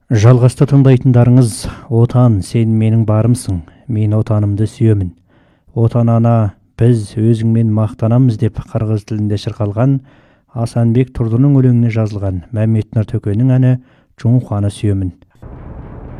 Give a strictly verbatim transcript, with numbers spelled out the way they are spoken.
Жалғаста тыңдайтындарыңыз «Отан, сен менің барымсың, мен отанымды сүйемін. Отан ана, біз өзіңмен мақтанамыз» деп қырғыз тілінде шырқалған Асанбек Тұрдының өлеңіне жазылған Мәмет Нұртөкенің әні «Чоңханы сүйемін».